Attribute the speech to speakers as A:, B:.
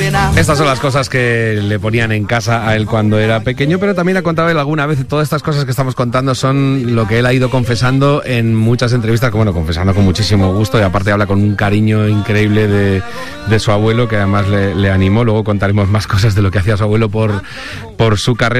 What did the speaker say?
A: Estas son las cosas que le ponían en casa a él cuando era pequeño, pero también ha contado él alguna vez. Todas estas cosas que estamos contando son lo que él ha ido confesando en muchas entrevistas, bueno, confesando con muchísimo gusto, y aparte habla con un cariño increíble de su abuelo, que además le animó. Luego contaremos más cosas de lo que hacía su abuelo por su carrera.